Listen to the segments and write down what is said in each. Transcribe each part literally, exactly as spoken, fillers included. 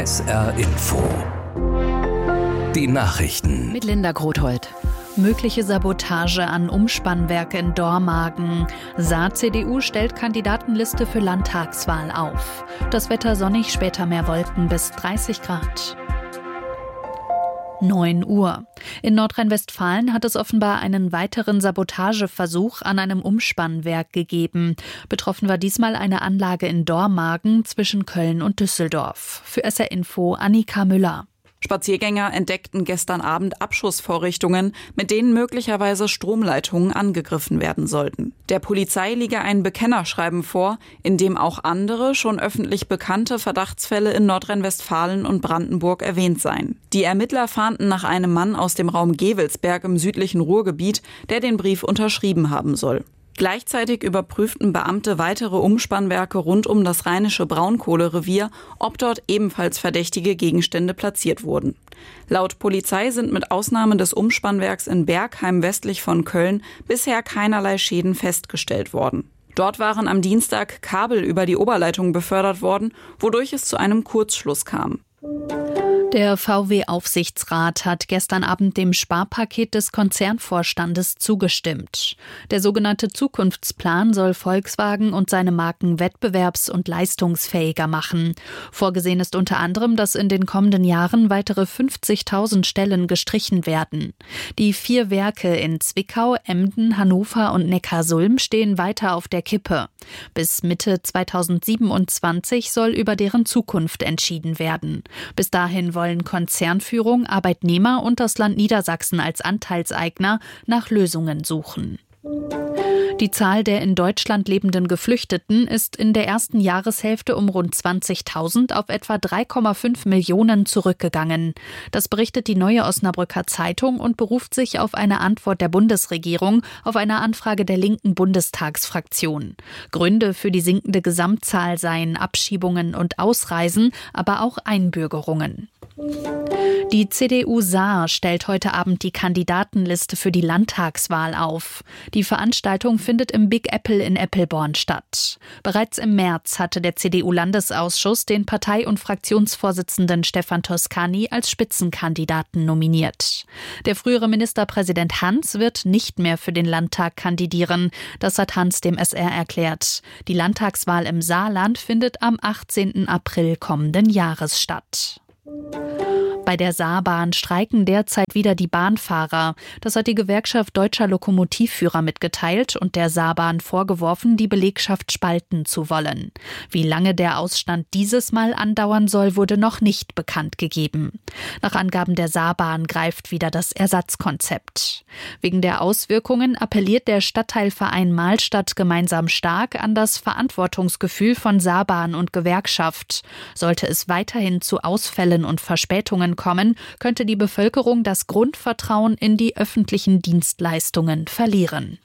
S R Info. Die Nachrichten. Mit Linda Grothold. Mögliche Sabotage an Umspannwerke in Dormagen. Saar-C D U stellt Kandidatenliste für Landtagswahl auf. Das Wetter sonnig, später mehr Wolken bis dreißig Grad. neun Uhr. In Nordrhein-Westfalen hat es offenbar einen weiteren Sabotageversuch an einem Umspannwerk gegeben. Betroffen war diesmal eine Anlage in Dormagen zwischen Köln und Düsseldorf. Für S R Info Annika Müller. Spaziergänger entdeckten gestern Abend Abschussvorrichtungen, mit denen möglicherweise Stromleitungen angegriffen werden sollten. Der Polizei liege ein Bekennerschreiben vor, in dem auch andere, schon öffentlich bekannte Verdachtsfälle in Nordrhein-Westfalen und Brandenburg erwähnt seien. Die Ermittler fahnden nach einem Mann aus dem Raum Gevelsberg im südlichen Ruhrgebiet, der den Brief unterschrieben haben soll. Gleichzeitig überprüften Beamte weitere Umspannwerke rund um das rheinische Braunkohlerevier, ob dort ebenfalls verdächtige Gegenstände platziert wurden. Laut Polizei sind mit Ausnahme des Umspannwerks in Bergheim westlich von Köln bisher keinerlei Schäden festgestellt worden. Dort waren am Dienstag Kabel über die Oberleitung befördert worden, wodurch es zu einem Kurzschluss kam. Der V W-Aufsichtsrat hat gestern Abend dem Sparpaket des Konzernvorstandes zugestimmt. Der sogenannte Zukunftsplan soll Volkswagen und seine Marken wettbewerbs- und leistungsfähiger machen. Vorgesehen ist unter anderem, dass in den kommenden Jahren weitere fünfzigtausend Stellen gestrichen werden. Die vier Werke in Zwickau, Emden, Hannover und Neckarsulm stehen weiter auf der Kippe. Bis Mitte zweitausendsiebenundzwanzig soll über deren Zukunft entschieden werden. Bis dahin wollen Konzernführung, Arbeitnehmer und das Land Niedersachsen als Anteilseigner nach Lösungen suchen. Die Zahl der in Deutschland lebenden Geflüchteten ist in der ersten Jahreshälfte um rund zwanzigtausend auf etwa drei Komma fünf Millionen zurückgegangen. Das berichtet die Neue Osnabrücker Zeitung und beruft sich auf eine Antwort der Bundesregierung auf eine Anfrage der linken Bundestagsfraktion. Gründe für die sinkende Gesamtzahl seien Abschiebungen und Ausreisen, aber auch Einbürgerungen. Die C D U Saar stellt heute Abend die Kandidatenliste für die Landtagswahl auf. Die Veranstaltung findet im Big Apple in Eppelborn statt. Bereits im März hatte der C D U-Landesausschuss den Partei- und Fraktionsvorsitzenden Stefan Toscani als Spitzenkandidaten nominiert. Der frühere Ministerpräsident Hans wird nicht mehr für den Landtag kandidieren. Das hat Hans dem S R erklärt. Die Landtagswahl im Saarland findet am achtzehnten April kommenden Jahres statt. Bei der Saarbahn streiken derzeit wieder die Bahnfahrer. Das hat die Gewerkschaft Deutscher Lokomotivführer mitgeteilt und der Saarbahn vorgeworfen, die Belegschaft spalten zu wollen. Wie lange der Ausstand dieses Mal andauern soll, wurde noch nicht bekannt gegeben. Nach Angaben der Saarbahn greift wieder das Ersatzkonzept. Wegen der Auswirkungen appelliert der Stadtteilverein Mahlstadt gemeinsam stark an das Verantwortungsgefühl von Saarbahn und Gewerkschaft. Sollte es weiterhin zu Ausfällen und Verspätungen kommen, könnte die Bevölkerung das Grundvertrauen in die öffentlichen Dienstleistungen verlieren.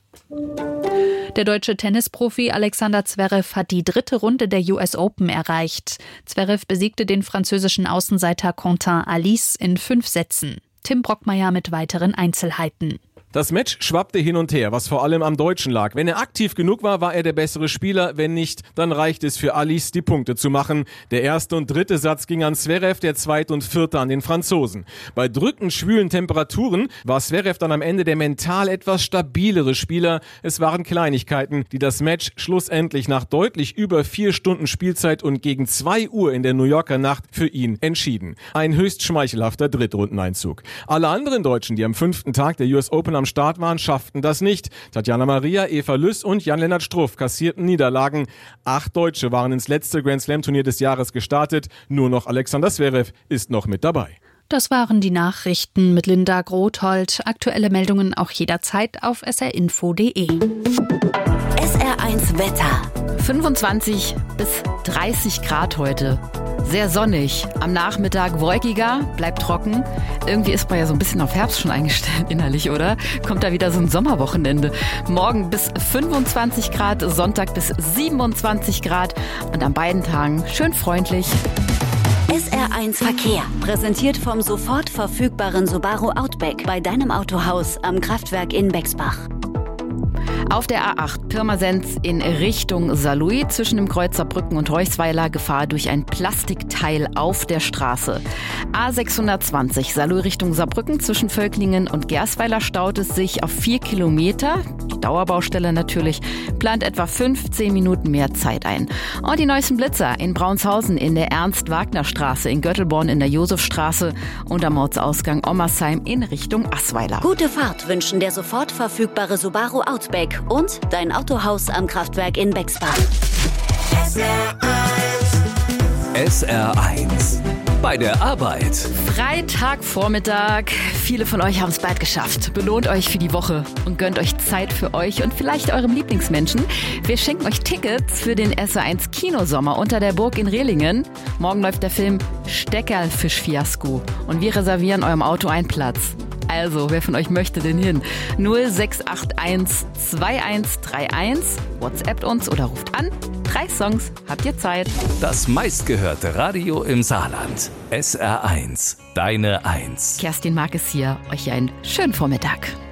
Der deutsche Tennisprofi Alexander Zverev hat die dritte Runde der U S Open erreicht. Zverev besiegte den französischen Außenseiter Quentin Alice in fünf Sätzen. Tim Brockmeier mit weiteren Einzelheiten. Das Match schwappte hin und her, was vor allem am Deutschen lag. Wenn er aktiv genug war, war er der bessere Spieler. Wenn nicht, dann reicht es für Alice, die Punkte zu machen. Der erste und dritte Satz ging an Zverev, der zweite und vierte an den Franzosen. Bei drückend schwülen Temperaturen war Zverev dann am Ende der mental etwas stabilere Spieler. Es waren Kleinigkeiten, die das Match schlussendlich nach deutlich über vier Stunden Spielzeit und gegen zwei Uhr in der New Yorker Nacht für ihn entschieden. Ein höchst schmeichelhafter Drittrundeneinzug. Alle anderen Deutschen, die am fünften Tag der U S Open am Start waren, schafften das nicht. Tatjana Maria, Eva Lüss und Jan-Lennart Struff kassierten Niederlagen. Acht Deutsche waren ins letzte Grand Slam Turnier des Jahres gestartet. Nur noch Alexander Zverev ist noch mit dabei. Das waren die Nachrichten mit Linda Grothold. Aktuelle Meldungen auch jederzeit auf s r info punkt d e. S R eins Wetter. fünfundzwanzig bis dreißig Grad heute. Sehr sonnig. Am Nachmittag wolkiger, bleibt trocken. Irgendwie ist man ja so ein bisschen auf Herbst schon eingestellt innerlich, oder? Kommt da wieder so ein Sommerwochenende. Morgen bis fünfundzwanzig Grad, Sonntag bis siebenundzwanzig Grad und an beiden Tagen schön freundlich. S R eins Verkehr. Präsentiert vom sofort verfügbaren Subaru Outback bei deinem Autohaus am Kraftwerk in Bexbach. Auf der A acht Pirmasens in Richtung Saarlouis zwischen dem Kreuz Saarbrücken und Reuchsweiler Gefahr durch ein Plastikteil auf der Straße. A sechshundertzwanzig Saarlouis Richtung Saarbrücken zwischen Völklingen und Gersweiler staut es sich auf vier Kilometer. Die Dauerbaustelle natürlich plant etwa fünfzehn Minuten mehr Zeit ein. Und die neuesten Blitzer in Braunshausen in der Ernst-Wagner-Straße, in Göttelborn in der Josefstraße und am Ortsausgang Ommersheim in Richtung Assweiler. Gute Fahrt wünschen der sofort verfügbare Subaru Outback und dein Autohaus am Kraftwerk in Bexbach. S R eins. Bei der Arbeit. Freitagvormittag. Viele von euch haben es bald geschafft. Belohnt euch für die Woche und gönnt euch Zeit für euch und vielleicht eurem Lieblingsmenschen. Wir schenken euch Tickets für den S R eins Kinosommer unter der Burg in Rehlingen. Morgen läuft der Film Steckerlfisch-Fiasko und wir reservieren eurem Auto einen Platz. Also, wer von euch möchte denn hin? null sechs acht eins zwei eins drei eins, WhatsAppt uns oder ruft an. Drei Songs, habt ihr Zeit. Das meistgehörte Radio im Saarland. S R eins, deine Eins. Kerstin Mark ist hier. Euch einen schönen Vormittag.